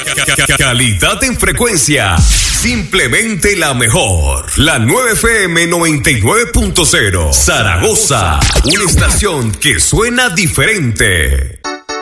Calidad en frecuencia. Simplemente la mejor. La 9FM 99.0. Zaragoza. Una estación que suena diferente.